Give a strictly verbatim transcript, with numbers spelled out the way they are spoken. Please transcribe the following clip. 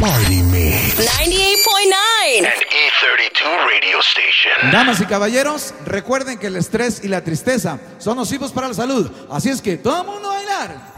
Party Mix. ninety-eight point nine. An E thirty-two radio station. Damas y caballeros, recuerden que el estrés y la tristeza son nocivos para la salud. Así es que todo el mundo a bailar.